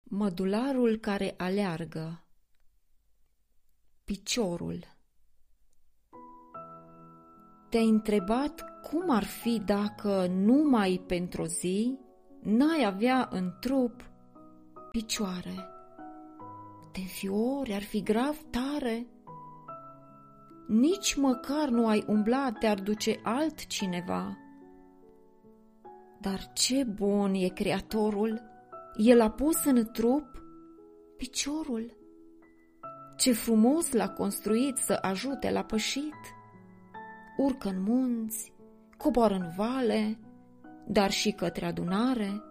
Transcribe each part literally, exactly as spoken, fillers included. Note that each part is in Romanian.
Mădularul care aleargă. Piciorul. Te-ai întrebat cum ar fi dacă numai pentru o zi n-ai avea în trup picioare? Te înfiori, ar fi grav tare. Nici măcar nu ai umbla, te-ar duce altcineva. Dar ce bun e Creatorul! El a pus în trup piciorul. Ce frumos l-a construit să ajute la pășit. Urcă în munți, coboară în vale, dar și către adunare.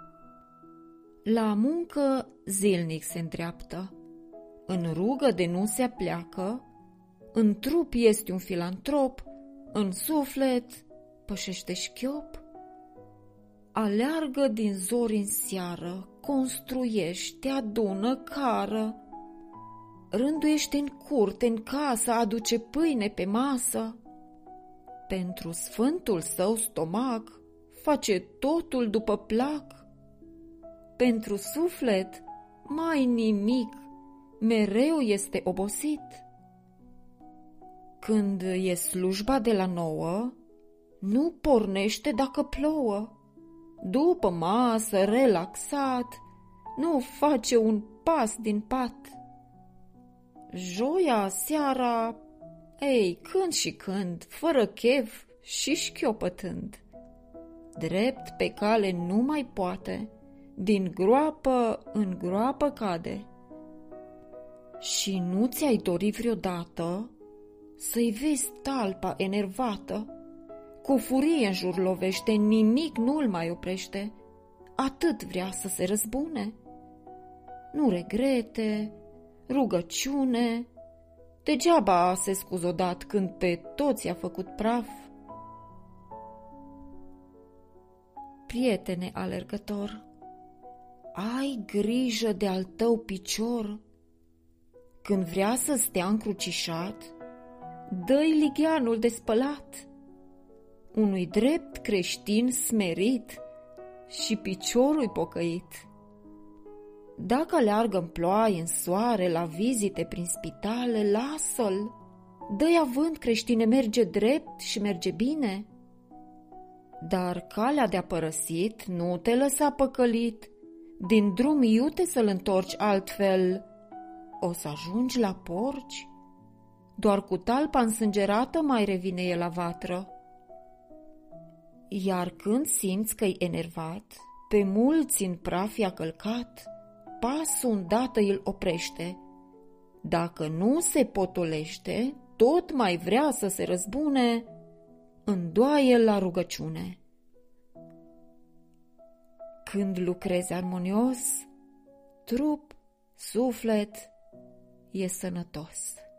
La muncă zilnic se îndreaptă, în rugă de nu se apleacă, în trup este un filantrop, în suflet pășește șchiop. Aleargă din zori în seară, construiește, adună, cară, rânduiește în curte, în casă, aduce pâine pe masă. Pentru sfântul său stomac face totul după plac. Pentru suflet mai nimic, mereu este obosit. Când e slujba de la nouă, nu pornește dacă plouă. După masă, relaxat, nu face un pas din pat. Joia, seara, ei, când și când, fără chef și șchiopătând. Drept pe cale nu mai poate, din groapă în groapă cade. Și nu ți-ai dori vreodată să-i vezi talpa enervată? Cu furie în jur lovește, nimic nu-l mai oprește, atât vrea să se răzbune. Nu regrete, rugăciune, degeaba se scuză odată când pe toți a făcut praf. Prietene alergător, ai grijă de al tău picior. Când vrea să stea încrucișat, dă-i ligheanul de spălat. Unui drept creștin smerit și piciorul pocăit. Dacă aleargă în ploaie, în soare, la vizite prin spitale, lasă-l, dă-i avânt, creștine, merge drept și merge bine. Dar calea de-a părăsit nu te lăsa păcălit, din drum iute să-l întorci, altfel o să ajungi la porci. Doar cu talpa însângerată mai revine el la vatră. Iar când simți că-i enervat, pe mulți în praf i-a călcat, pasul îndată îl oprește. Dacă nu se potolește, tot mai vrea să se răzbune, îndoaie la rugăciune. Când lucrezi armonios, trup, suflet e sănătos.